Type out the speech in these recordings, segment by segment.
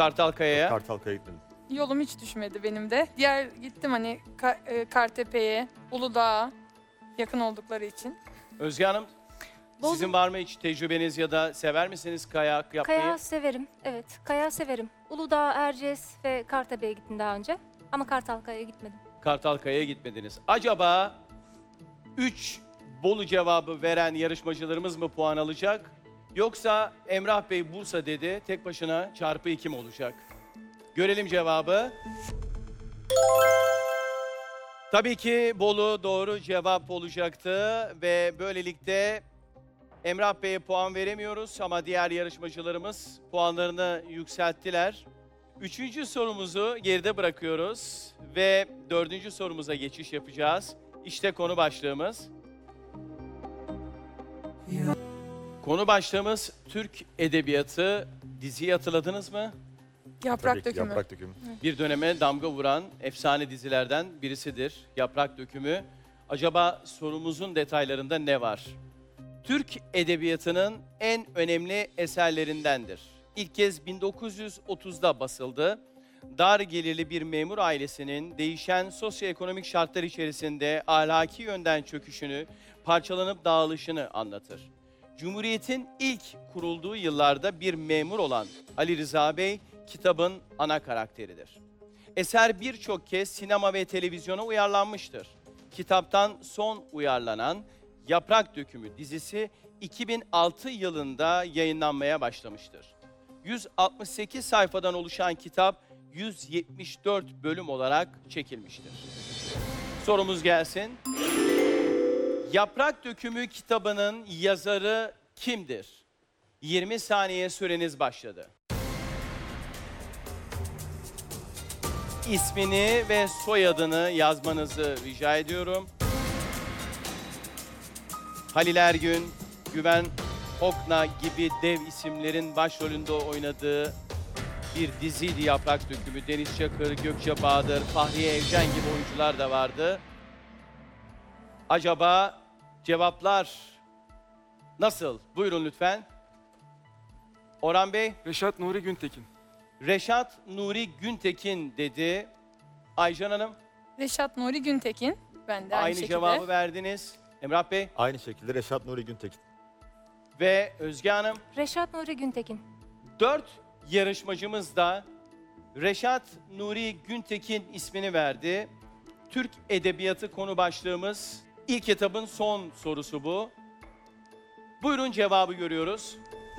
Kartalkaya'ya. Kartalkaya gitmedim. Yolum hiç düşmedi benim de. Diğer gittim hani Kartepe'ye, Uludağ'a yakın oldukları için. Özge Hanım, Bolu- sizin var mı hiç tecrübeniz ya da sever misiniz kayak yapmayı? Kayağı severim. Evet, kayağı severim. Uludağ, Erciyes ve Kartepe'ye gittim daha önce. Ama Kartalkaya'ya gitmedim. Kartalkaya'ya gitmediniz. Acaba 3 Bolu cevabı veren yarışmacılarımız mı puan alacak? Yoksa Emrah Bey Bursa dedi, tek başına çarpı 2 mi olacak? Görelim cevabı. Tabii ki Bolu doğru cevap olacaktı ve böylelikle Emrah Bey'e puan veremiyoruz ama diğer yarışmacılarımız puanlarını yükselttiler. Üçüncü sorumuzu geride bırakıyoruz ve dördüncü sorumuza geçiş yapacağız. İşte konu başlığımız. Konu başlığımız Türk Edebiyatı. Diziyi hatırladınız mı? Yaprak Tabii ki, dökümü. Yaprak dökümü. Bir döneme damga vuran efsane dizilerden birisidir. Yaprak Dökümü. Acaba sorumuzun detaylarında ne var? Türk Edebiyatı'nın en önemli eserlerindendir. İlk kez 1930'da basıldı. Dar gelirli bir memur ailesinin değişen sosyoekonomik şartlar içerisinde ahlaki yönden çöküşünü, parçalanıp dağılışını anlatır. Cumhuriyet'in ilk kurulduğu yıllarda bir memur olan Ali Rıza Bey, kitabın ana karakteridir. Eser birçok kez sinema ve televizyona uyarlanmıştır. Kitaptan son uyarlanan Yaprak Dökümü dizisi 2006 yılında yayınlanmaya başlamıştır. 168 sayfadan oluşan kitap 174 bölüm olarak çekilmiştir. Sorumuz gelsin. Yaprak Dökümü kitabının yazarı kimdir? 20 saniye süreniz başladı. İsmini ve soyadını yazmanızı rica ediyorum. Halil Ergün, Güven Okna gibi dev isimlerin başrolünde oynadığı bir diziydi Yaprak Dökümü. Deniz Çakır, Gökçe Bahadır, Fahriye Evcen gibi oyuncular da vardı. Acaba cevaplar nasıl? Buyurun lütfen. Orhan Bey. Reşat Nuri Güntekin. Reşat Nuri Güntekin dedi. Aycan Hanım, Reşat Nuri Güntekin. Ben de aynı aynı şekilde. cevabı verdiniz. Emrah Bey Aynı şekilde Reşat Nuri Güntekin. ve Özge Hanım. Reşat Nuri Güntekin. 4 yarışmacımız da Reşat Nuri Güntekin ismini verdi. Türk Edebiyatı konu başlığımız. İlk etapın son sorusu bu. Buyurun cevabı görüyoruz.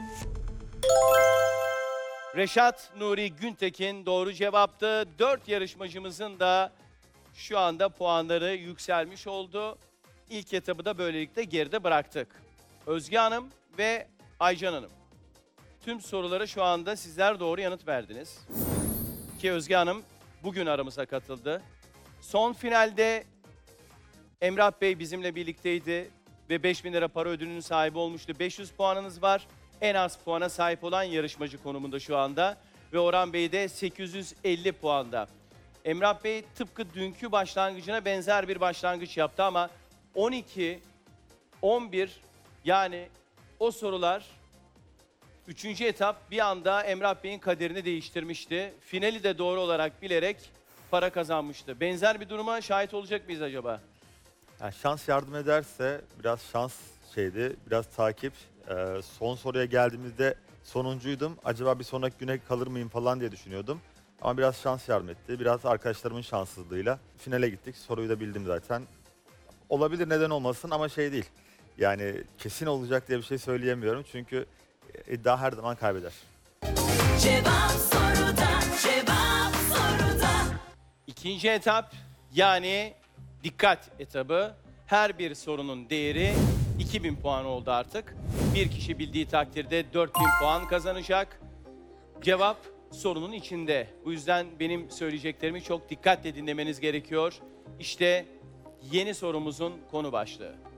Reşat Nuri Güntekin doğru cevaptı. 4 yarışmacımızın da şu anda puanları yükselmiş oldu. İlk etabı da böylelikle geride bıraktık. Özge Hanım ve Aycan Hanım. Tüm sorulara şu anda sizler doğru yanıt verdiniz. Ki Özge Hanım bugün aramıza katıldı. Son finalde Emrah Bey bizimle birlikteydi ve 5.000 lira para ödülünün sahibi olmuştu. 500 puanınız var. En az puana sahip olan yarışmacı konumunda şu anda. Ve Orhan Bey de 850 puanda. Emrah Bey tıpkı dünkü başlangıcına benzer bir başlangıç yaptı ama 12, 11 yani o sorular 3. etap bir anda Emrah Bey'in kaderini değiştirmişti. Finali de doğru olarak bilerek para kazanmıştı. Benzer bir duruma şahit olacak mıyız acaba? Yani şans yardım ederse biraz şans biraz takip. Son soruya geldiğimizde sonuncuydum. Acaba bir sonraki güne kalır mıyım falan diye düşünüyordum. Ama biraz şans yardım etti. Biraz arkadaşlarımın şanssızlığıyla finale gittik. Soruyu da bildim zaten. Olabilir, neden olmasın ama değil. Yani kesin olacak diye bir şey söyleyemiyorum. Çünkü iddia her zaman kaybeder. Cevap soruda, cevap soruda. İkinci etap yani dikkat etabı. Her bir sorunun değeri 2000 puan oldu artık. Bir kişi bildiği takdirde 4000 puan kazanacak. Cevap sorunun içinde. Bu yüzden benim söyleyeceklerimi çok dikkatle dinlemeniz gerekiyor. İşte yeni sorumuzun konu başlığı.